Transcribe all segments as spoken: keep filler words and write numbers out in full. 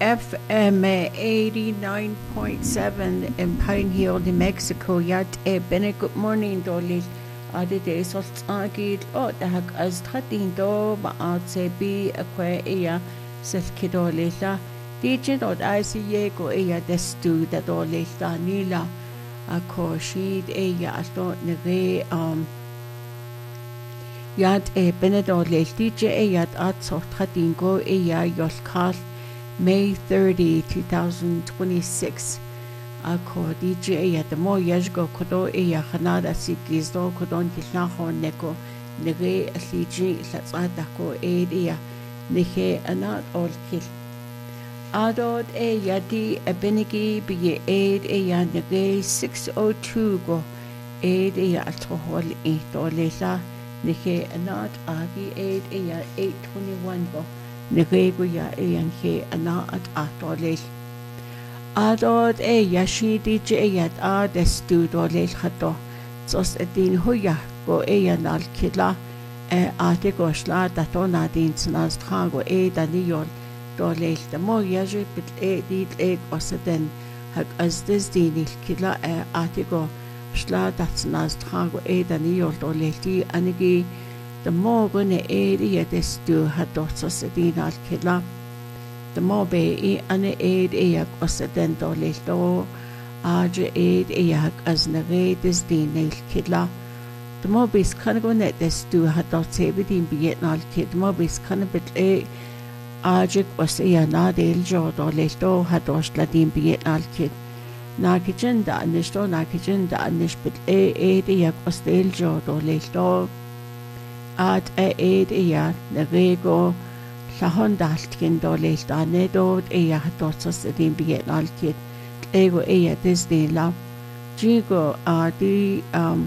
F M eighty-nine point seven in Pine Hill, New Mexico. Yat e bene good morning dolil. Ade de solt agid o dahag as tadin do ma at se bi akwe eya sel kidolila. Dijin od as ye go eya destu da dolil da nila. Ako shid eya ato nege um Yat e bene dolil. Dije eya at solt tadin go eya yolkal. May thirtieth, twenty twenty-six. Ako D J at the mo yajgo kodo eya hanada sikis do kodon kilaho neko nege asliji latsata ko edia nege anat ol kil. Adod e yadi abenigi biye ed eya nege six oh two go ed eya altohol e dolela nege anat agi ed eya eight twenty-one go. Nirego ya eyan he ana at atolel. Adod e yashi di je eyat a destu dolel hato. Sos edin huya go eyan al kidla e ate goshla dato nadin snaz trago e daniyol dolel. The mo yaji bit e dit e gosaden hag as des dinil kidla e ate go shla dat snaz trago e daniyol dolel di anigi. The more gonna aid e destu hadotos edin al kidla. The more be e ane aid e yak osaden dolel do aja aid e yak as nare des din el kidla. The more be skan gonna destu hadot sebedin biet al kid. The more be skan bit e aja was e na del jo dolel do hados ladin biet al kid. Na kitchen da anish do na kitchen da anish bit e aid e yak was del jo dolel do. At e eid eya nirego llahon daltkin dolel da nedod eya hadotos edin biet alkid ego eya disdin la jigo a di um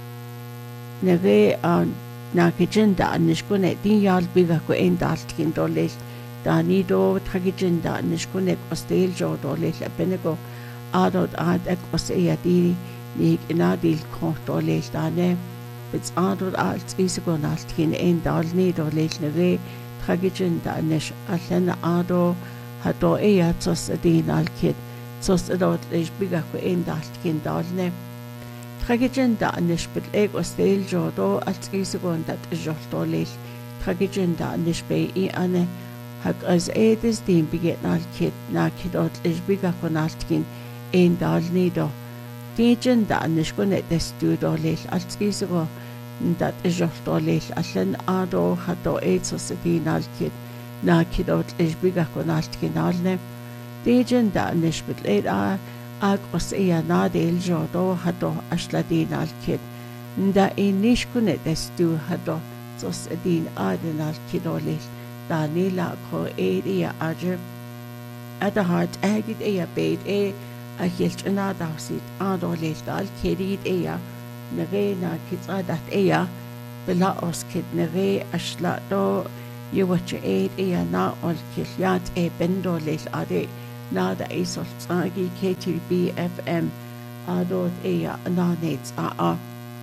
nire a na kijinda nishkune din yal biga ko en daltkin dolel da nido tragijinda nishkune kostel jo dolel benego adod ad ek os eya di nig inadil ko dolel da ne It's adult alt isagon altkin ein dalni do lechne tragicin da nish allen ado hado eya tos adin alkid tos adot lech biga ko ein daltkin dalne tragicin da nish bit eg ostel jodo alt isagon dat jolto lech tragicin da nish be i ane hak as edis din biget alkid na kidot lech biga ko altkin ein dalni do Dijin da nishkune destu dolel alt isago that is your dolel allen ado hado etos edin alkid na kidot lech biga ko altkin alne Dijin da nish bit led a ag os eya na del jodo hado ashladin alkid da e nishkune destu hado tos edin adin alkid olel da nila ko eya ajib at the heart agid eya beid e a hilt na dausit adolel dal kedid eya nere na kitsadat eya bela os kid nere ashla do yuwache eid eya na ol kilyat e bendolel ade na da esol tsagi K T B F M adot eya na nets a a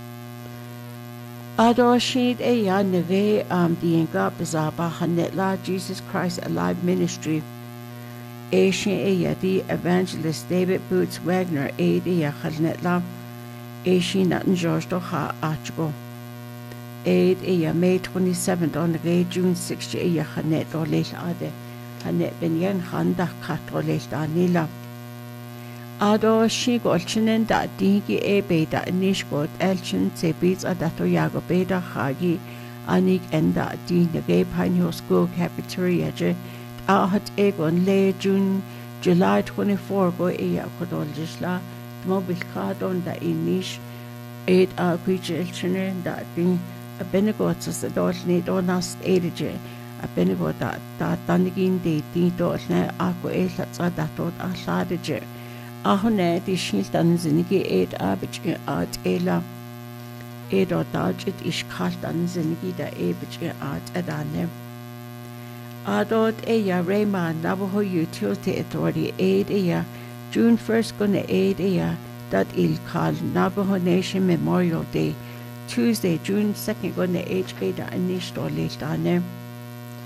adoshid eya nere am dienga bezaba hanetla Jesus Christ Alive Ministry Asian eya di evangelist David Boots Wagner aid eya khalnetla Asian natin George do ha achgo aid eya May twenty-seventh on the June sixth eya khanet do lech ade hanet benyen khanda khatro lech anila ado shi golchinen da digi e beta nishgot elchen sebits adato yago beta khagi anik enda di the Pine Hill School cafeteria je Ahat egon le June July twenty-fourth go eya kodol jisla mobil kadon da inish eight a kuchelchene da din a benego tos dol ni donas edje a benego da da tanigin de di dol ne a ko ela tsada tot a sadje a hone di shiltan zinigi eight a bich at ela edo da jit ish kaltan zinigi da e bich at adane Adot eya Rayma Navajo Utility Authority aid eya June first gonna aid eya that il call Navajo Nation Memorial Day Tuesday June second gonna age beta anish dolel dane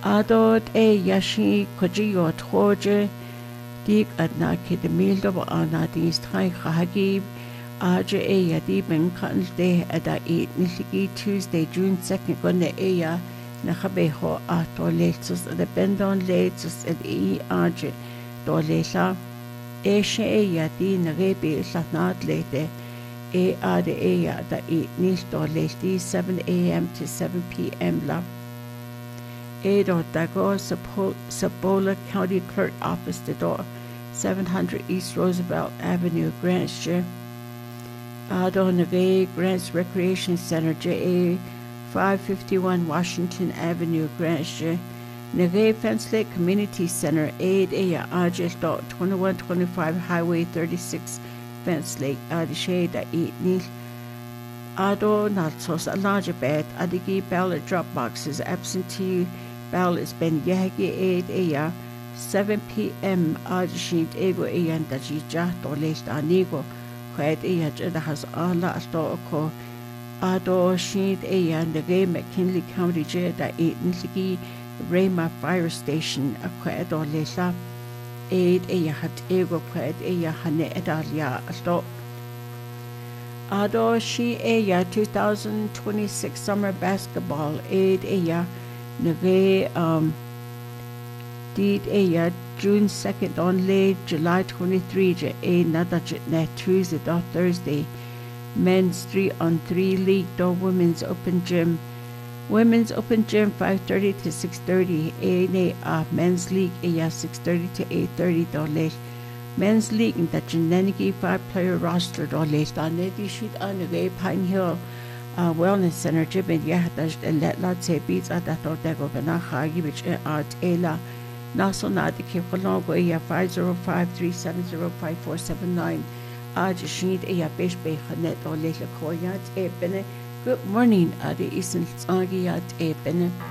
Adot e yashi kojiyo troje dig adna kedemildo wa ana dinstrai khagib aje e yadi ben kanlte ada e niligi Tuesday June second gonna e ya na khabeho ato letsus de bendon letsus ed e aje do lela e she e yadi na rebe latnat lete e ade e ya da e nil do leti seven a m to seven p m la Edo Dago Sabola County Clerk Office the door seven hundred East Roosevelt Avenue, Grant's Ado Nave Grants Recreation Center J A five fifty-one Washington Avenue, Grant's Nave Fence Lake Community Center Aid Aya Ajes dot twenty-one twenty-five Highway thirty-six Fence Lake Adishe da Eat Nil Ado Natsos Alajabet Adigi ballot drop boxes absentee ballots ben yagi aid aya seven p m Adishid ego ayan dajija dolest anigo quite aya jada has ala astoko Ado Shid ayan the game McKinley County Jada eight Niligi Rama Fire Station a dolesa aid aya hat ego quite aya hane edalia asto Ado Shi aya twenty twenty-six summer basketball aid aya Nage um did aya June second on late July twenty-third je a nadajit net Tuesday dot Thursday men's three on three league do women's open gym women's open gym five thirty to six thirty a ne uh, men's league aya six thirty to eight thirty do late men's league in the Genenigi five player roster do late on the sheet on the Pine Hill Uh, wellness center jibin yahdash let lot say beats at that or dego gana hagi which art ela naso nadi ke kolongo ya five zero five three seven zero five four seven nine aj shinit ya besh be khanet o le koyat e bene good morning adi isin tsangi yat e bene